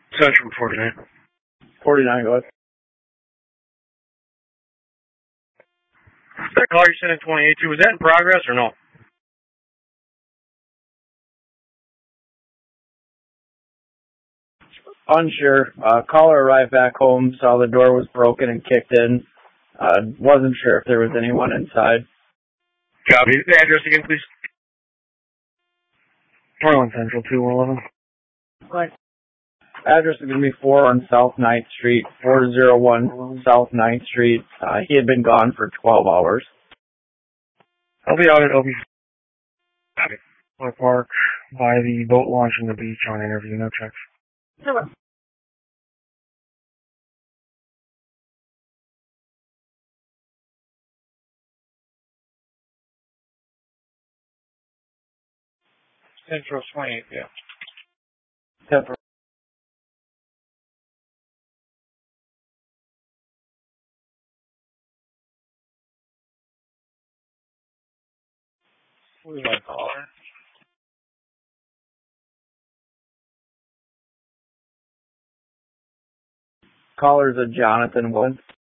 Central 49. 49, go ahead. That call you sent in 28 was that in progress or no? Unsure. Caller arrived back home, saw the door was broken and kicked in. Wasn't sure if there was anyone inside. Copy. The address again, please. 21 Central 2111. Right. Address is going to be 4 on South 9th Street, 401 South 9th Street. He had been gone for 12 hours. I'll be out at LB Park by the boat launch on the beach on interview. No checks. Okay. Central 28, yeah. Temper. Who's my caller? Caller's a Jonathan Wood.